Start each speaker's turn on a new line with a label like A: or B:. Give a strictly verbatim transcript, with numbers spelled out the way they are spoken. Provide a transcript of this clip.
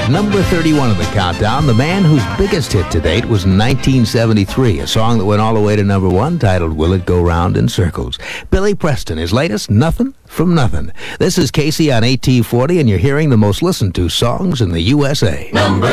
A: Number thirty-one of the countdown, the man whose biggest hit to date was nineteen seventy-three, a song that went all the way to number one, titled Will It Go Round in Circles. Billy Preston, his latest, Nothing from Nothing. This is Casey on A T forty, and you're hearing the most listened to songs in the U S A.
B: Number